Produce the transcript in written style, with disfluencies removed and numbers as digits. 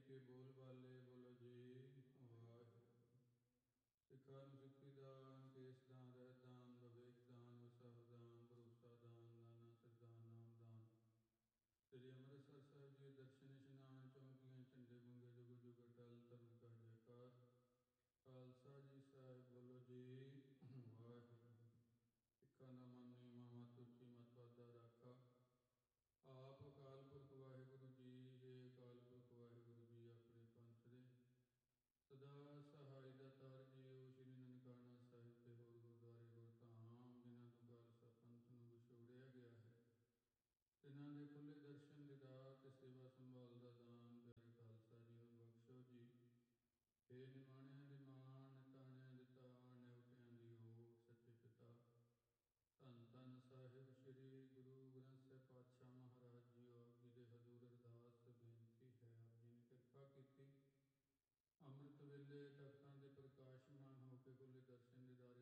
ਕੇ ਬੋਲ ਬਾਲੇ ਬੋਲੋ ਜੀ ਵਾਹਿਗੁਰੂ। ਸਿੱਖਾਂ ਨੂੰ ਸਿੱਖੀ ਦਾਨ, ਕੇਸ ਦਾਨ, ਰਹਿਤ ਦਾਨ, ਵਿਵੇਕ ਦਾਨ, ਵਿਸਾਹੂ ਦਾਨ, ਭਰੋਸਾ ਦਾਨ, ਦਾਨਾ ਸਿਰਦਾਨ, ਨਾਮ ਦਾਨ। ਸ੍ਰੀ ਅੰਮ੍ਰਿਤਸਰ ਸਾਹਿਬ ਜੀ ਦਰਸ਼ਨ ਇਸ਼ਨਾਨ, ਚੌਂਕੀਆਂ, ਝੰਡੇ ਬੁੰਗੇ, ਜੁਗ ਜੁਗ ਅਟਲ, ਧਰਮ ਕਾ ਜੈਕਾਰ। ਖਾਲਸਾ ਜੀ ਸਾਹਿਬ ਬੋਲੋ ਜੀ ਵਾਹਿਗੁਰੂ। ਸਿੱਖਾਂ ਦਾ ਮਨ ਨੀਵਾਂ, ਮੱਤ ਉੱਚੀ, ਮੱਤ ਵਾਧਾ ਰਾਖਾ। ਆਪ ਅਕਾਲ ਪੁਰਖ ਵਾਹਿਗੁਰੂ ਜੀ, ਹੇ ਅਕਾਲ ਪੁਰਖ ਵਾਹਿਗੁਰੂ ਜੀ, ਆਪਣੇ ਪੰਥ ਦੇ ਸਦਾ ਸਹਾਈ ਦਾਤਾਰ ਜੀਓ, ਸ਼੍ਰੀ ਨਨਕਾਣਾ ਸਾਹਿਬ ਤੇ ਹੋਰ ਗੁਰਦੁਆਰੇ ਗੁਰਧਾਮ ਜਿਨ੍ਹਾਂ ਤੋਂ ਖਾਲਸਾ ਪੰਥ ਨੂੰ ਵਿਛੋੜਿਆ ਗਿਆ ਹੈ, ਤਿਨਾਂ ਦੇ ਖੁੱਲ੍ਹੇ ਦਰਸ਼ਨ ਦੀਦਾਰ ਤੇ ਸੇਵਾ ਸੰਭਾਲ ਦਾ ਦਾਨ ਪਿਆਰੇ ਖਾਲਸਾ ਜੀ ਨੂੰ ਬਖਸ਼ੋ ਜੀ। ਹੇ ਨਿਮਾਣਿਆਂ ਦੇ ਮਾਣ, ਨਿਤਾਣਿਆਂ ਦੇ ਤਾਣ, ਨਿਉਟਿਆਂ ਦੀ ਓਟ, ਸੱਚੇ ਪਿਤਾ ਧੰਨ ਧੰਨ ਸਾਹਿਬ ਸ੍ਰੀ ਗੁਰੂ ਗ੍ਰੰਥ ਸਾਹਿਬ ਪਾਤਸ਼ਾਹ ਮਹਾਰਾਜ ਜੀਓ, ਆਪ ਜੀ ਦੇ ਹਜ਼ੂਰ ਅਰਦਾਸ ਬੇਨਤੀ ਹੈ, ਆਪ ਜੀ ਨੇ ਕਿਰਪਾ ਕੀਤੀ ਅੰਮ੍ਰਿਤ ਵੇਲੇ ਤਖਤਾਂ ਦੇ ਪ੍ਰਕਾਸ਼ਮਾਨ ਹੋ ਕੇ ਖੁੱਲ੍ਹੇ ਦਰਸ਼ਨ ਦੀਦਾਰੇ